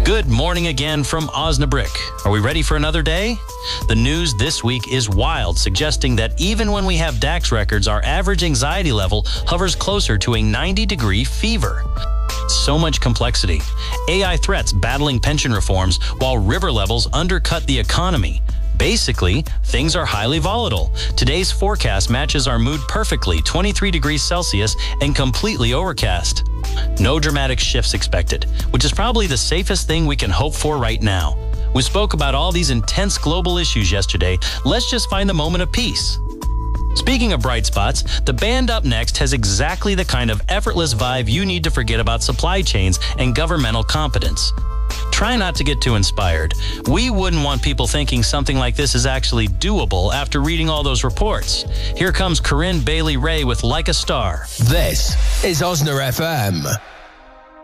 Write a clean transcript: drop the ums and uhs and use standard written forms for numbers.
Good morning again from Osnabrück. Are we ready for another day? The news this week is wild, suggesting that even when we have DAX records, our average anxiety level hovers closer to a 90-degree fever. So much complexity. AI threats battling pension reforms, while river levels undercut the economy. Basically, things are highly volatile. Today's forecast matches our mood perfectly, 23 degrees Celsius and completely overcast. No dramatic shifts expected, which is probably the safest thing we can hope for right now. We spoke about all these intense global issues yesterday. Let's just find the moment of peace. Speaking of bright spots, the band up next has exactly the kind of effortless vibe you need to forget about supply chains and governmental competence. Try not to get too inspired. We wouldn't want people thinking something like this is actually doable after reading all those reports. Here comes Corinne Bailey Ray with Like a Star. This is Osna FM.